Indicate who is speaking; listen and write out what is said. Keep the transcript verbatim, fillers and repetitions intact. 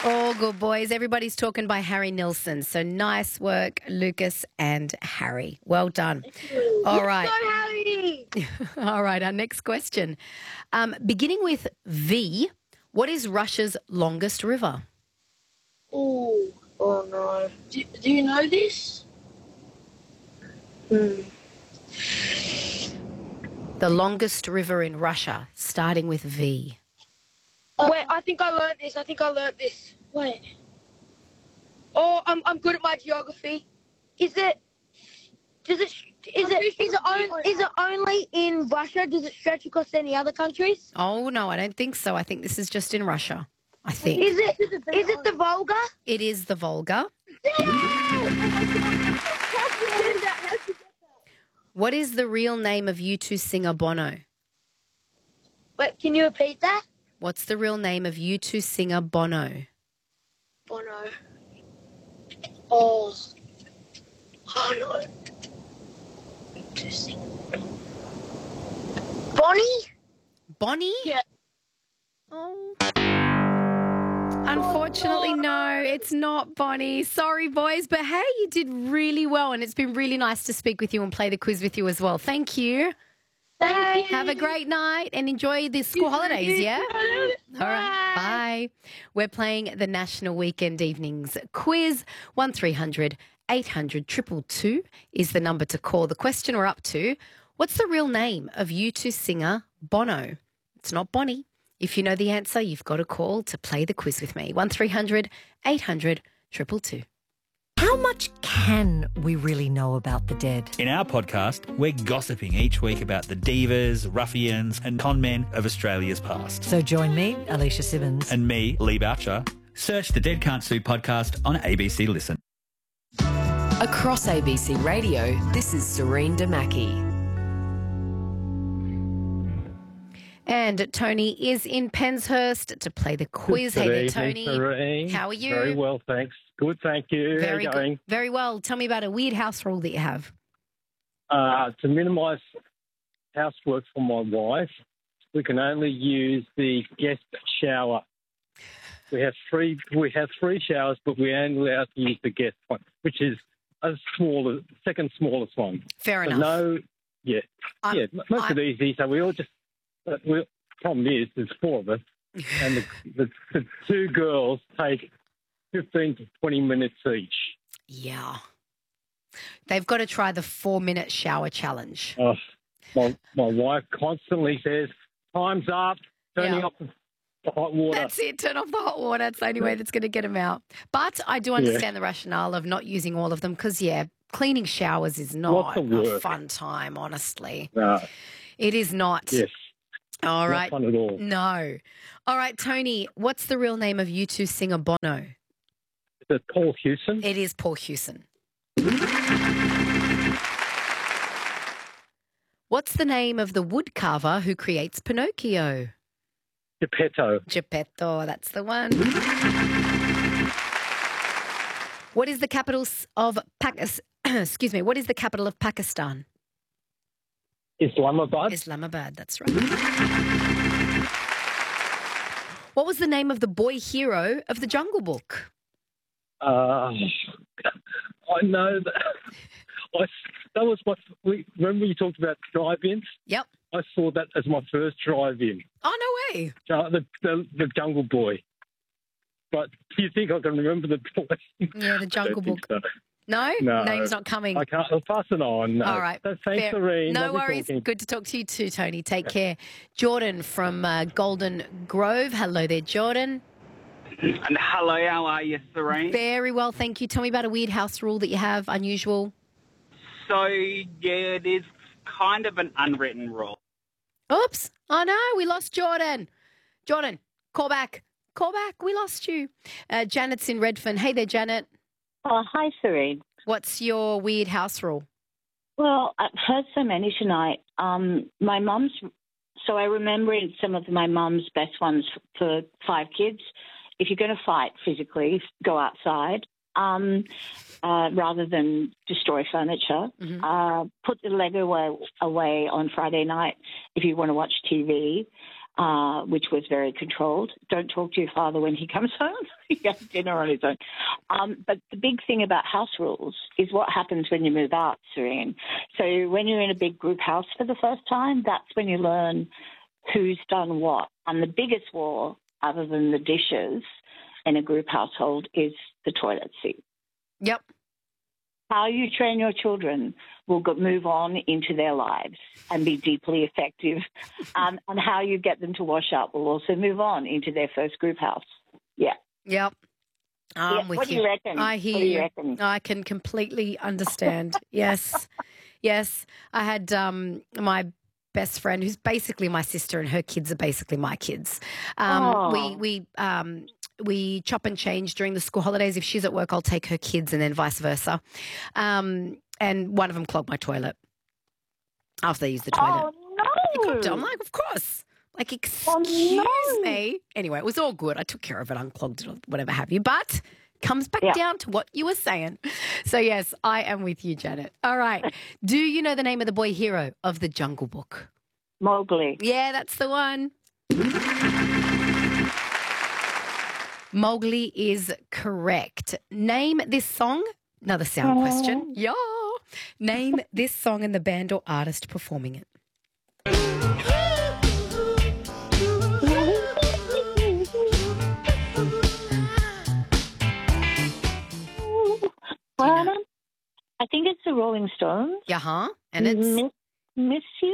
Speaker 1: All good, boys. Everybody's talking by Harry Nilsson. So nice work, Lucas and Harry. Well done. All right.
Speaker 2: So Harry.
Speaker 1: All right, our next question. Um, beginning with V, what is Russia's longest river?
Speaker 2: Oh, oh no. Do, do you know this? Hmm.
Speaker 1: The longest river in Russia, starting with V.
Speaker 2: Wait, I think I learned this. I think I learned this. Wait. Oh, I'm I'm good at my geography. Is it? Does it? Is it? Is it, on, is it only in Russia? Does it stretch across any other countries?
Speaker 1: Oh, no, I don't think so. I think this is just in Russia, I think.
Speaker 2: Is it? Is it the Volga?
Speaker 1: It is the Volga. What is the real name of U two singer Bono?
Speaker 2: Wait, can you repeat that?
Speaker 1: What's the real name of U two singer Bono?
Speaker 2: Bono. Oh. Oh no. Bonnie?
Speaker 1: Bonnie?
Speaker 2: Yeah.
Speaker 1: Oh. Unfortunately, no, it's not Bonnie. Sorry, boys, but hey, you did really well, and it's been really nice to speak with you and play the quiz with you as well. Thank you.
Speaker 2: Thank you.
Speaker 1: Have a great night and enjoy the school holidays, yeah? All right, bye. We're playing the National Weekend Evenings quiz. one three hundred eight hundred two two two is the number to call. The question we're up to, what's the real name of U two singer Bono? It's not Bonnie. If you know the answer, you've got to call to play the quiz with me. one three hundred eight hundred two two two.
Speaker 3: How much can we really know about the dead?
Speaker 4: In our podcast, we're gossiping each week about the divas, ruffians and con men of Australia's past.
Speaker 3: So join me, Alicia Simmons.
Speaker 4: And me, Lee Boucher. Search the Dead Can't Sue podcast on A B C Listen.
Speaker 5: Across A B C Radio, this is Serene Damaki.
Speaker 1: And Tony is in Penshurst to play the quiz.
Speaker 6: Good
Speaker 1: Hey there,
Speaker 6: evening,
Speaker 1: Tony.
Speaker 6: Serene.
Speaker 1: How are you?
Speaker 6: Very well, thanks. Good, thank you.
Speaker 1: Very
Speaker 6: How are you going?
Speaker 1: good. Very well. Tell me about a weird house rule that you have.
Speaker 6: Uh, to minimise housework for my wife, we can only use the guest shower. We have three. We have three showers, but we're only allowed to use the guest one, which is a smaller, second smallest one.
Speaker 1: Fair
Speaker 6: But
Speaker 1: enough.
Speaker 6: no, yeah,
Speaker 1: I'm-
Speaker 6: yeah. Most
Speaker 1: I'm-
Speaker 6: of it easy. So we all just. Uh, we, problem is, there's four of us, and the, the, the two girls take fifteen to twenty minutes each.
Speaker 1: Yeah. They've got to try the four-minute shower challenge.
Speaker 6: Oh, my, my wife constantly says, time's up, turning
Speaker 1: Yeah.
Speaker 6: off the hot water.
Speaker 1: That's it. Turn off the hot water. It's the only way that's going to get them out. But I do understand the rationale of not using all of them because, yeah, cleaning showers is not
Speaker 6: Lots of
Speaker 1: a
Speaker 6: work.
Speaker 1: fun time, honestly.
Speaker 6: No,
Speaker 1: It is not.
Speaker 6: yes,
Speaker 1: All
Speaker 6: not
Speaker 1: right.
Speaker 6: fun at all.
Speaker 1: No. All right, Tony, what's the real name of U two singer Bono?
Speaker 6: Is it Paul Hewson?
Speaker 1: It is Paul Hewson. What's the name of the woodcarver who creates Pinocchio?
Speaker 6: Geppetto.
Speaker 1: Geppetto, that's the one. What is the capital s- of Pakistan? Excuse me. What is the capital of Pakistan?
Speaker 6: Islamabad.
Speaker 1: Islamabad, that's right. What was the name of the boy hero of the Jungle Book?
Speaker 6: Uh, I know that. I, that was my. We, remember you talked about drive-ins?
Speaker 1: Yep.
Speaker 6: I saw that as my first drive-in.
Speaker 1: Oh, no way.
Speaker 6: Uh, the, the the Jungle Boy. But do you think I can remember the boy?
Speaker 1: Yeah, the
Speaker 6: I
Speaker 1: Jungle
Speaker 6: don't think
Speaker 1: Book.
Speaker 6: so.
Speaker 1: No?
Speaker 6: No.
Speaker 1: Name's not coming.
Speaker 6: I can't. I'll pass it on. No.
Speaker 1: All right.
Speaker 6: So thanks,
Speaker 1: Fair-
Speaker 6: Serene.
Speaker 1: No
Speaker 6: Lovely
Speaker 1: worries.
Speaker 6: talking.
Speaker 1: Good to talk to you too, Tony. Take care. Jordan from uh, Golden Grove. Hello there, Jordan.
Speaker 7: And hello, how are you, Serene?
Speaker 1: Very well, thank you. Tell me about a weird house rule that you have, unusual.
Speaker 7: So, yeah, it is kind of an unwritten rule.
Speaker 1: Oops. Oh, no, we lost Jordan. Jordan, call back. Call back. We lost you. Uh, Janet's in Redfern. Hey there, Janet.
Speaker 8: Oh, hi, Serene.
Speaker 1: What's your weird house rule?
Speaker 8: Well, I've heard so many tonight. Um, my mum's, so I remember some of my mum's best ones for five kids. If you're going to fight physically, go outside um, uh, rather than destroy furniture.
Speaker 1: Mhm.
Speaker 8: Uh, put the Lego away, away on Friday night if you want to watch T V. uh, which was very controlled. Don't talk to your father when he comes home. He has dinner on his own. Um, but the big thing about house rules is what happens when you move out, Serene. So when you're in a big group house for the first time, that's when you learn who's done what. And the biggest war, other than the dishes in a group household, is the toilet seat.
Speaker 1: Yep.
Speaker 8: How you train your children will go, move on into their lives and be deeply effective. Um, and how you get them to wash up will also move on into their first group house. Yeah.
Speaker 1: Yep. I'm
Speaker 8: yeah.
Speaker 1: with
Speaker 8: What do
Speaker 1: you.
Speaker 8: you reckon?
Speaker 1: I hear
Speaker 8: what do you.
Speaker 1: you.
Speaker 8: Reckon?
Speaker 1: I can completely understand. Yes. Yes. I had um, my best friend, who's basically my sister, and her kids are basically my kids. Um,
Speaker 8: Oh.
Speaker 1: We, we, um, we chop and change during the school holidays. If she's at work, I'll take her kids, and then vice versa. Um, and one of them clogged my toilet after they used the toilet.
Speaker 8: Oh,
Speaker 1: He
Speaker 8: no.
Speaker 1: clogged it. I'm like, of course. Like, excuse
Speaker 8: Oh, no.
Speaker 1: me. Anyway, it was all good. I took care of it, unclogged it, or whatever have you. But comes back
Speaker 8: Yeah.
Speaker 1: down to what you were saying. So, yes, I am with you, Janet. All right. Do you know the name of the boy hero of the Jungle Book?
Speaker 8: Mowgli.
Speaker 1: Yeah, that's the one. Mowgli is correct. Name this song. Another sound
Speaker 8: Oh.
Speaker 1: question. Yeah. Name this song and the band or artist performing it.
Speaker 8: Well, I think it's the Rolling Stones.
Speaker 1: Yeah, huh? And it's
Speaker 8: Miss, miss you.